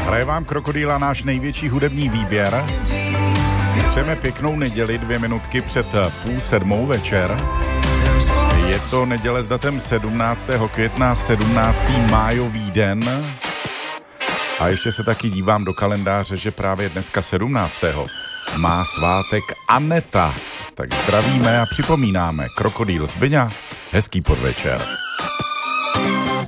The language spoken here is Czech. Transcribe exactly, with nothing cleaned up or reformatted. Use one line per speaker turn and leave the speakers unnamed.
Hraje vám Krokodýla náš největší hudební výběr. Přejeme pěknou neděli, dvě minutky před půl sedmou večer. Je to neděle s datem sedmnáctého května, sedmnáctý májový den. A ještě se taky dívám do kalendáře, že právě dneska sedmnáctého má svátek Aneta. Tak zdravíme a připomínáme. Krokodýl Zbyňa, hezký podvečer.